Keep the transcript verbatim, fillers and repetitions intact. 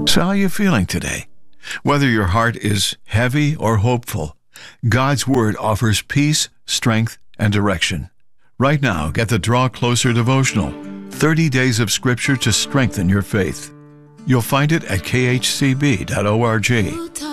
So how are you feeling today? Whether your heart is heavy or hopeful, God's Word offers peace, strength, and direction. Right now, get the Draw Closer devotional, thirty days of Scripture to strengthen your faith. You'll find it at k h c b dot org.